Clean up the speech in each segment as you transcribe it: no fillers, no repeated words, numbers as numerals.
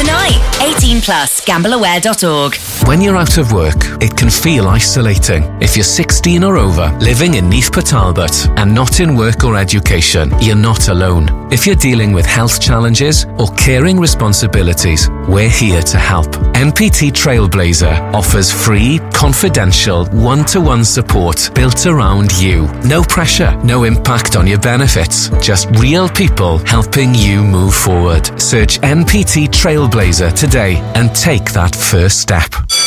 tonight. 18 plus, gambleaware.org. When you're out of work, it can feel isolating. If you're 16 or over, living in Neath Port Talbot, and not in work or education, you're not alone. If you're dealing with health challenges or caring responsibilities, we're here to help. NPT Trailblazer offers free, confidential, one-to-one support built around you. No pressure, no impact on your benefits, just real people helping you move forward. Search NPT Trailblazer today and take that first step.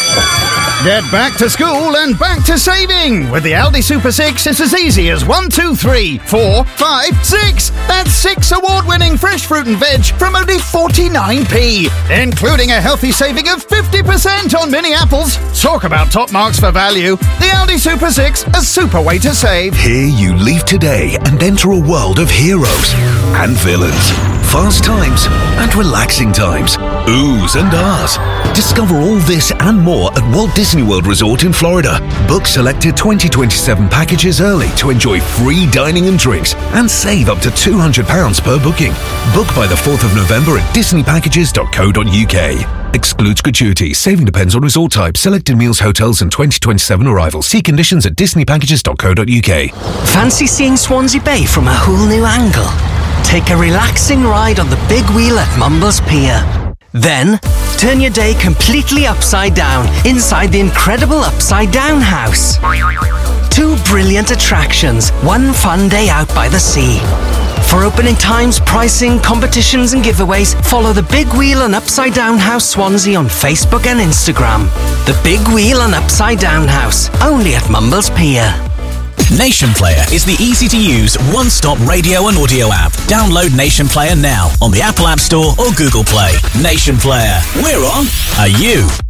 Get back to school and back to saving. With the Aldi Super 6, it's as easy as 1, 2, 3, 4, 5, 6. That's 6 award-winning fresh fruit and veg from only 49p, including a healthy saving of 50% on mini apples. Talk about top marks for value. The Aldi Super 6, a super way to save. Here you leave today and enter a world of heroes and villains, fast times and relaxing times, oohs and ahs. Discover all this and more at Walt Disney World Resort in Florida. Book selected 2027 packages early to enjoy free dining and drinks and save up to £200 per booking. Book by the 4th of November at disneypackages.co.uk. Excludes gratuities. Saving depends on resort type, selected meals, hotels and 2027 arrivals. See conditions at disneypackages.co.uk. Fancy seeing Swansea Bay from a whole new angle? Take a relaxing ride on the big wheel at Mumbles Pier. Then, turn your day completely upside down inside the incredible Upside Down House. 2 brilliant attractions, 1 fun day out by the sea. For opening times, pricing, competitions and giveaways, follow the Big Wheel and Upside Down House Swansea on Facebook and Instagram. The Big Wheel and Upside Down House, only at Mumbles Pier. Nation Player is the easy-to-use, one-stop radio and audio app. Download Nation Player now on the Apple App Store or Google Play. Nation Player. We're on. Are you?